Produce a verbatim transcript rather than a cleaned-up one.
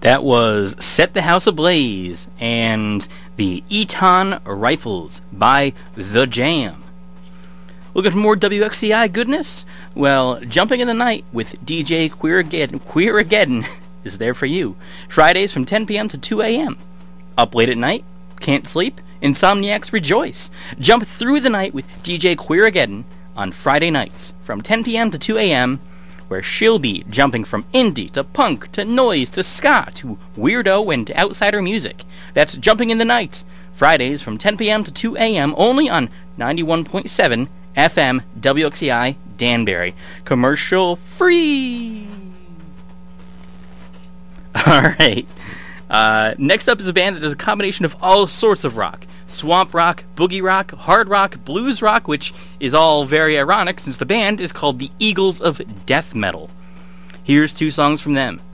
That was Set the House Ablaze and the Eton Rifles by The Jam. Looking for more W X C I goodness? Well, Jumping in the Night with D J Queerageddon, Queerageddon is there for you. Fridays from ten p.m. to two a.m. Up late at night? Can't sleep? Insomniacs rejoice. Jump through the night with D J Queerageddon on Friday nights from ten p.m. to two a.m., where she'll be jumping from indie to punk to noise to ska to weirdo and outsider music. That's Jumping in the Night, Fridays from ten p.m. to two a.m. only on ninety-one point seven F M W X C I Danbury. Commercial free! Alright. Uh, next up is a band that does a combination of all sorts of rock. Swamp rock, boogie rock, hard rock, blues rock, which is all very ironic since the band is called the Eagles of Death Metal. Here's two songs from them.